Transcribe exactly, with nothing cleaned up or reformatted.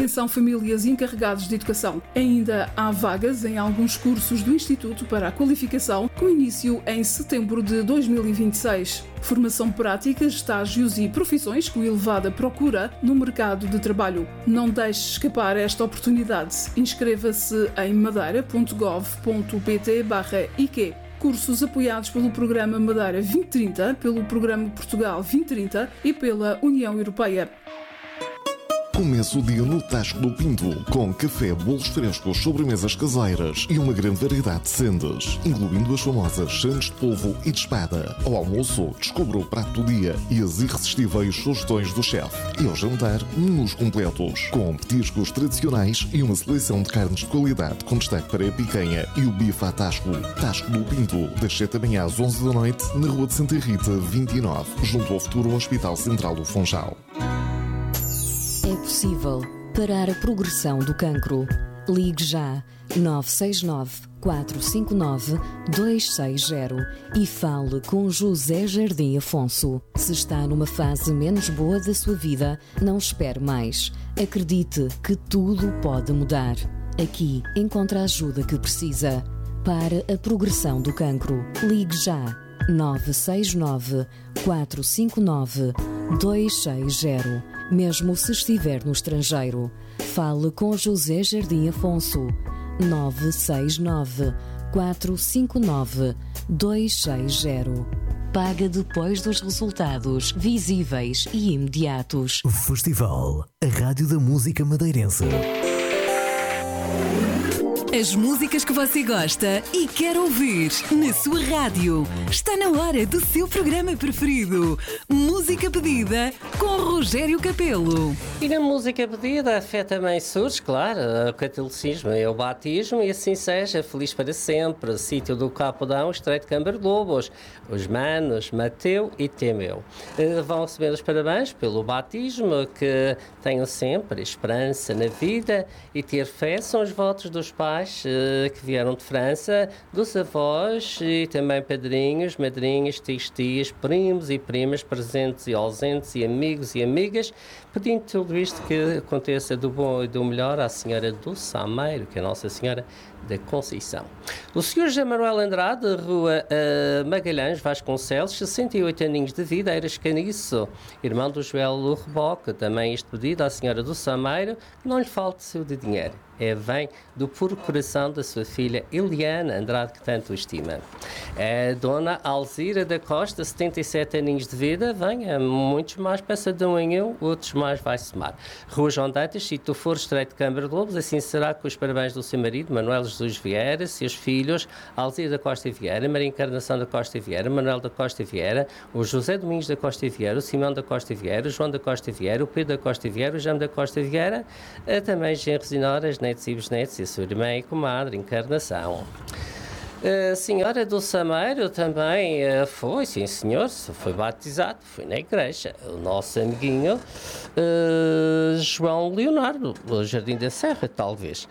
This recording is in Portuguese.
Atenção famílias e encarregados de educação. Ainda há vagas em alguns cursos do Instituto para a Qualificação, com início em setembro de dois mil e vinte e seis. Formação prática, estágios e profissões com elevada procura no mercado de trabalho. Não deixe escapar esta oportunidade. Inscreva-se em madeira ponto gov ponto pt barra I Q. Cursos apoiados pelo Programa Madeira vinte trinta, pelo Programa Portugal vinte trinta e pela União Europeia. Comece o dia no Tasco do Pinto, com café, bolos frescos, sobremesas caseiras e uma grande variedade de sendas, incluindo as famosas sandes de polvo e de espada. Ao almoço, descubra o prato do dia e as irresistíveis sugestões do chefe. E ao jantar, menus completos, com petiscos tradicionais e uma seleção de carnes de qualidade, com destaque para a picanha e o bife à Tasco. Tasco do Pinto, das sete da manhã às onze da noite, na Rua de Santa Rita, vinte e nove, junto ao futuro Hospital Central do Funchal. É possível parar a progressão do cancro. Ligue já nove seis nove, quatro cinco nove, dois seis zero e fale com José Jardim Afonso. Se está numa fase menos boa da sua vida, não espere mais. Acredite que tudo pode mudar. Aqui encontra a ajuda que precisa. Para a progressão do cancro, ligue já nove seis nove, quatro cinco nove, dois seis zero. Mesmo se estiver no estrangeiro, fale com José Jardim Afonso. nove seis nove, quatro cinco nove, dois seis zero. Paga depois dos resultados visíveis e imediatos. Festival, a Rádio da Música Madeirense. As músicas que você gosta e quer ouvir na sua rádio. Está na hora do seu programa preferido. Música Pedida com Rogério Capelo. E na música pedida, a fé também surge, claro, o catolicismo é o batismo e assim seja, feliz para sempre. Sítio do Capodão, Estreito de Câmara de Lobos. Os manos Mateu e Temeu vão receber os parabéns pelo batismo, que tenham sempre esperança na vida e ter fé. São os votos dos pais que vieram de França, dos avós e também padrinhos, madrinhas, tios, tias, primos e primas, presentes e ausentes e amigos e amigas, pedindo tudo isto que aconteça do bom e do melhor à Senhora do Sameiro, que é a Nossa Senhora da Conceição. O senhor José Manuel Andrade, Rua uh, Magalhães, Vasconcelos, sessenta e oito aninhos de vida, Eiras Caniço, irmão do Joel Reboque, também este pedido à Senhora do Sameiro, que não lhe falte seu de dinheiro. É, vem do puro coração da sua filha Eliana Andrade, que tanto o estima. A dona Alzira da Costa, setenta e sete aninhos de vida, vem a muitos mais, peça de um em um, outros mais vai somar. Rua João Dantas, Sítio Foro, Estreito de Câmara de Lobos, assim será com os parabéns do seu marido, Manuel Jesus Vieira, seus filhos, Alzira da Costa Vieira, Maria Encarnação da Costa Vieira, Manuel da Costa Vieira, o José Domingos da Costa Vieira, o Simão da Costa Vieira, o João da Costa Vieira, o Pedro da Costa Vieira, o Jame da Costa Vieira, também genros e noras, netos e bisnetos, e a sua irmã e comadre, Encarnação. A senhora do Sameiro também uh, foi, sim senhor, foi batizado, foi na igreja. O nosso amiguinho uh, João Leonardo, do Jardim da Serra, talvez.